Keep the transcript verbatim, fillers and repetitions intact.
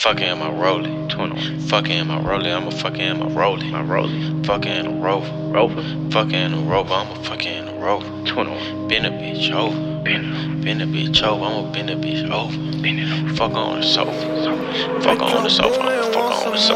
Fucking in my rollie. twenty-one. Fucking in my rollie. I'ma fucking in my rollie. My rollie. Fucking in a rover. Rover. Fucking in a rover. I'ma fucking in a rover. twenty-one. Bend a bitch over. Bend Bend a bitch over. I'ma bend a bitch over. it. Bend it over. Fuck on the sofa. So, Fuck on the sofa. I'ma fuck on the sofa.